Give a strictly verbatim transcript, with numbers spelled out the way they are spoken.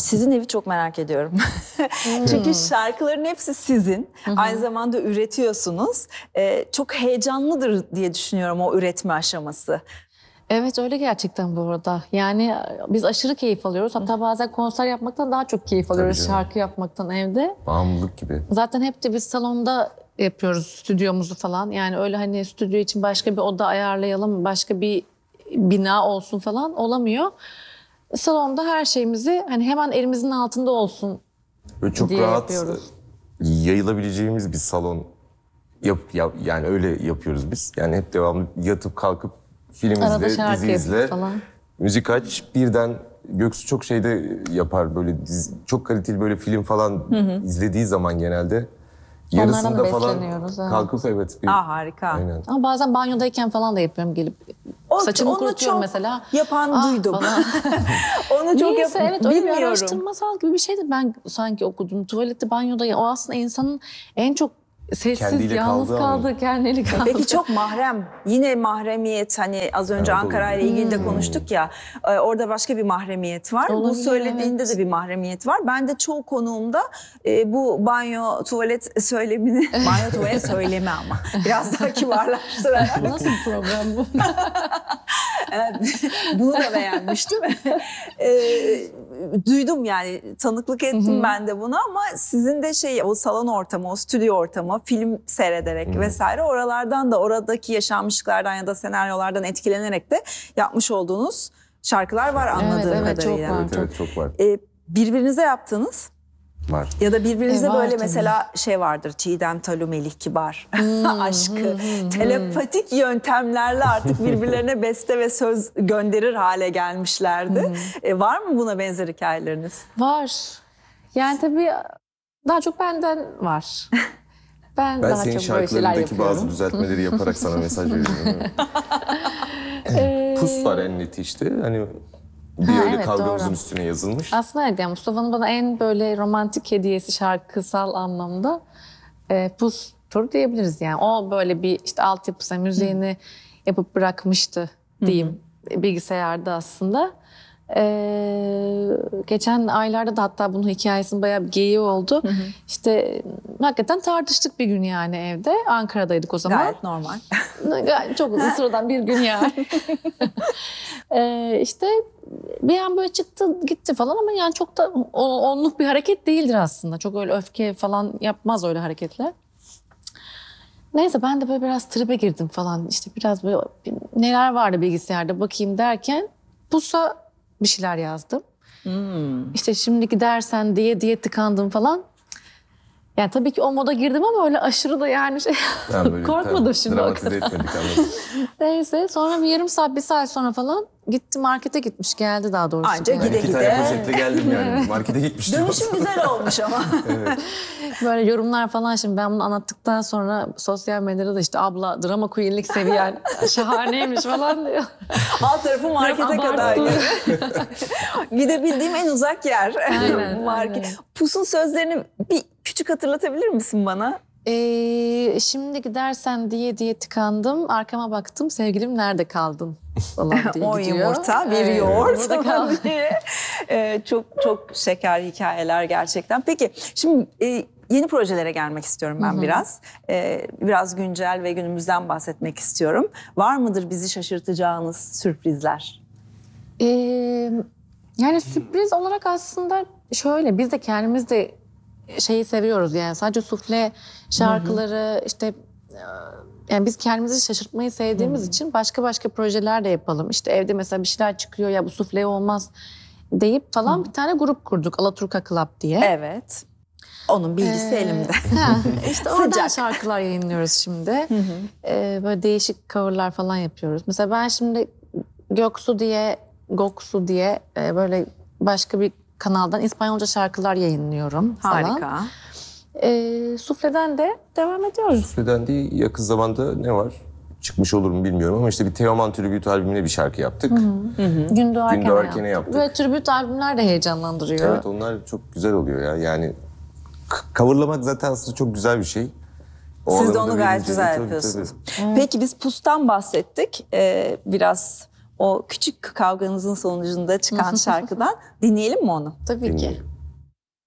Sizin evi çok merak ediyorum. Çünkü şarkıların hepsi sizin. Aynı zamanda üretiyorsunuz. Ee, çok heyecanlıdır diye düşünüyorum o üretme aşaması. Evet öyle gerçekten bu arada. Yani biz aşırı keyif alıyoruz. Hatta bazen konser yapmaktan daha çok keyif alıyoruz canım. şarkı yapmaktan evde. Bağımlılık gibi. Zaten hep de biz salonda yapıyoruz stüdyomuzu falan. Yani öyle hani stüdyo için başka bir oda ayarlayalım, başka bir bina olsun falan olamıyor. Salonda her şeyimizi hani hemen elimizin altında olsun Böyle çok diye rahat yapıyoruz. yayılabileceğimiz bir salon yap, yap yani öyle yapıyoruz biz. Yani hep devamlı yatıp kalkıp film Arada izle, şarkı dizi izle, yapıp falan. müzik aç. Birden Göksu çok şeyde yapar böyle dizi, çok kaliteli böyle film falan izlediği zaman genelde. Yarısında Onlardan da falan besleniyoruz, evet. kalkıp evet. Bir, Aa, harika. Aynen. Ama bazen banyodayken falan da yapıyorum gelip. O- Saçımı onu kurutuyorum çok mesela. yapan Ah duydum. falan. Onu çok Niyeyse yap evet öyle bir bilmiyorum. araştırmasal gibi bir şeydi ben sanki okudum. Tuvalette, banyoda o aslında insanın en çok sessiz, Kendiyle yalnız kaldığı kaldığı, an. kendiyle kaldığı. Peki çok mahrem. Yine mahremiyet, hani az önce Evet, Ankara ile olabilir. ilgili de konuştuk ya. e, Orada başka bir mahremiyet var. Bu Olabilir, söylediğinde evet. de bir mahremiyet var. Ben de çoğu konuğumda e, bu banyo tuvalet söylemini, banyo tuvalet söylemi ama biraz daha kibarlaştırarak. Bu nasıl bir program bu? Evet, bunu da beğenmiştim. E, duydum yani, tanıklık ettim ben de buna, ama sizin de şey, o salon ortamı, o stüdyo ortamı, film seyrederek vesaire, oralardan da, oradaki yaşanmışlıklardan ya da senaryolardan etkilenerek de yapmış olduğunuz şarkılar var anladığım evet, çok kadarıyla. var. Evet evet çok var. E, birbirinize yaptığınız Var. ya da birbirinize E, var böyle tabii. mesela şey vardır, Çiğdem Talu, Melih Kibar aşkı telepatik yöntemlerle artık birbirlerine beste ve söz gönderir hale gelmişlerdi. E, var mı buna benzer hikayeleriniz? Var. Yani tabii daha çok benden var. Ben, Ben daha senin çok böyle şeyler şarkılarındaki bazı yapıyorum. düzeltmeleri yaparak sana mesaj veriyorum. Pus var en neti işte. Hani bir Ha, öyle evet, kavgamızın doğru. üstüne yazılmış. Aslında evet, yani Mustafa'nın bana en böyle romantik hediyesi şarkısal anlamda e, Pus'tur diyebiliriz yani. O böyle bir işte altyapısı, müziğini yapıp bırakmıştı diyeyim bilgisayarda aslında. Ee, geçen aylarda da hatta bunun hikayesinin bayağı bir geyiği oldu. İşte hakikaten tartıştık bir gün yani evde. Ankara'daydık o zaman. Gayet normal. Gayet çok sıradan bir gün yani. ee, işte bir an böyle çıktı gitti falan ama yani çok da o- onluk bir hareket değildir aslında. Çok öyle öfke falan yapmaz öyle hareketler. Neyse ben de böyle biraz tribe girdim falan. İşte biraz böyle neler vardı bilgisayarda bakayım derken Pus'a bir şeyler yazdım. İşte şimdi gidersen diye diye tıkandım falan. Yani tabii ki o moda girdim ama öyle aşırı da yani şey Yani böyle korkmadım tam şimdi o dramatize kadar. etmedik anladım. Neyse sonra bir yarım saat bir saat sonra falan gitti markete gitmiş geldi daha doğrusu. Anca Yani. gide İki gide. tane poşetle geldim yani. Markete gitmiştim. Dönüşüm güzel olmuş ama. Böyle yorumlar falan şimdi ben bunu anlattıktan sonra sosyal medyada da işte abla drama queen'lik seviyen şahaneymiş falan diyor. Alt tarafı markete Biraz kadar. abarttı. Gidebildiğim en uzak yer. Aynen, Market. aynen. Pus'un sözlerini bir küçük hatırlatabilir misin bana? Ee, şimdi gidersen diye diye tıkandım. Arkama baktım sevgilim nerede kaldın falan diye On gidiyor. yumurta, bir Evet, yoğurt burada kal- diye. Ee, çok çok şeker hikayeler gerçekten. Peki şimdi e, yeni projelere gelmek istiyorum ben biraz. Ee, biraz güncel ve günümüzden bahsetmek istiyorum. Var mıdır bizi şaşırtacağınız sürprizler? Ee, yani sürpriz olarak aslında şöyle biz de kendimiz de şeyi seviyoruz yani sadece sufle şarkıları işte e, yani biz kendimizi şaşırtmayı sevdiğimiz için başka başka projeler de yapalım. İşte evde mesela bir şeyler çıkıyor ya bu sufle olmaz deyip falan bir tane grup kurduk Alaturka Club diye. Evet. Onun bilgisi Ee, elimde. Ha, işte oradan Sıcak. şarkılar yayınlıyoruz şimdi. Ee, böyle değişik coverlar falan yapıyoruz. Mesela ben şimdi Göksu diye, Goksu diye e, böyle başka bir kanaldan İspanyolca şarkılar yayınlıyorum falan. Harika. Ee, Sufle'den de devam ediyoruz. Sufleden değil, yakın zamanda ne var? Çıkmış olur mu bilmiyorum ama işte bir Teoman Tribute albümüne bir şarkı yaptık. Gün doğarken, Gün doğarken'e yaptık. Böyle tribüt albümler de heyecanlandırıyor. Evet onlar çok güzel oluyor ya. Yani k- coverlamak zaten aslında çok güzel bir şey. O Siz de alanı onu da gayet verince- güzel tabii, yapıyorsunuz. tabii. Peki biz Pus'tan bahsettik. Ee, biraz O küçük kavganızın sonucunda çıkan şarkıdan dinleyelim mi onu? Tabii ki. Dinleyelim.